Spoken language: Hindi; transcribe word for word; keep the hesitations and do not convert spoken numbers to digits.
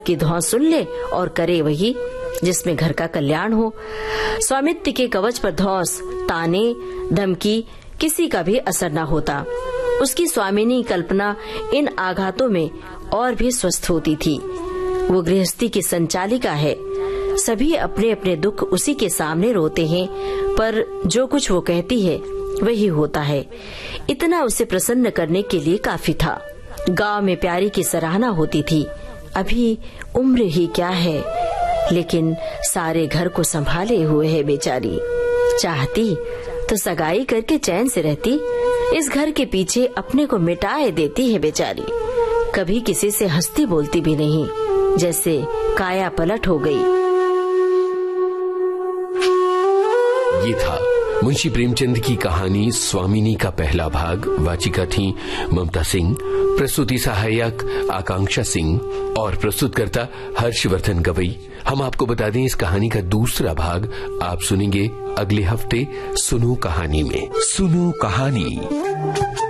की धौंस सुन ले और करे वही जिसमें घर का कल्याण हो। स्वामित्व के कवच पर धौंस, ताने, धमकी किसी का भी असर न होता। उसकी स्वामिनी कल्पना इन आघातों में और भी स्वस्थ होती थी। वो गृहस्थी की संचालिका है। सभी अपने अपने दुख उसी के सामने रोते हैं, पर जो कुछ वो कहती है वही होता है। इतना उसे प्रसन्न करने के लिए काफी था। गांव में प्यारी की सराहना होती थी। अभी उम्र ही क्या है, लेकिन सारे घर को संभाले हुए है बेचारी। चाहती तो सगाई करके चैन से रहती। इस घर के पीछे अपने को मिटाए देती है बेचारी। कभी किसी से हंसती बोलती भी नहीं, जैसे काया पलट हो गई। ये था मुंशी प्रेमचंद की कहानी स्वामिनी का पहला भाग। वाचिका थी ममता सिंह, प्रस्तुति सहायक आकांक्षा सिंह और प्रस्तुतकर्ता हर्षवर्धन गवई। हम आपको बता दें, इस कहानी का दूसरा भाग आप सुनेंगे अगले हफ्ते सुनो कहानी में। सुनो कहानी।